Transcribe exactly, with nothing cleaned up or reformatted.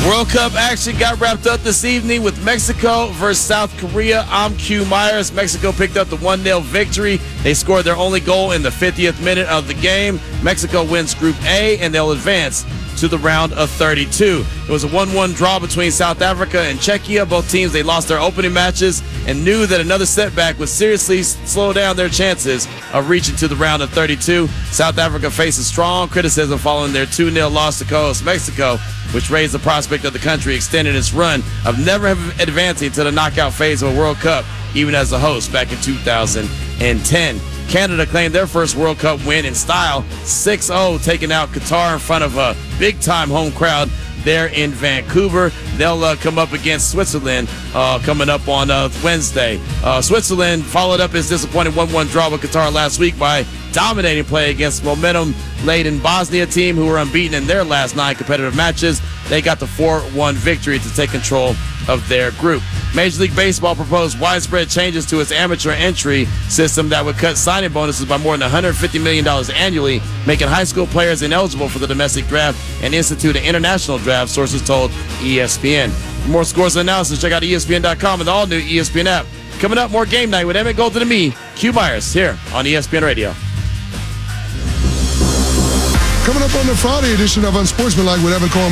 World Cup action got wrapped up this evening with Mexico versus South Korea. I'm Q Myers. Mexico picked up the one nil victory. They scored their only goal in the fiftieth minute of the game. Mexico wins Group A, and they'll advance to the round of thirty-two. It was a one one draw between South Africa and Czechia. Both teams, they lost their opening matches and knew that another setback would seriously slow down their chances of reaching to the round of thirty-two. South Africa faces strong criticism following their two nil loss to co-host Mexico, which raised the prospect of the country extending its run of never advancing to the knockout phase of a World Cup, even as a host back in two thousand ten. Canada claimed their first World Cup win in style, six oh, taking out Qatar in front of a big-time home crowd there in Vancouver. They'll uh, come up against Switzerland uh, coming up on uh, Wednesday. Uh, Switzerland followed up its disappointing one one draw with Qatar last week by dominating play against momentum-laden Bosnia team, who were unbeaten in their last nine competitive matches. They got the four one victory to take control of their group. Major League Baseball proposed widespread changes to its amateur entry system that would cut signing bonuses by more than one hundred fifty million dollars annually, making high school players ineligible for the domestic draft and institute an international draft, sources told E S P N. For more scores and analysis, check out E S P N dot com and the all-new E S P N app. Coming up, more Game Night with Emmett Golden and me, Q Myers, here on E S P N Radio. Coming up on the Friday edition of Unsportsmanlike with Evan Coleman.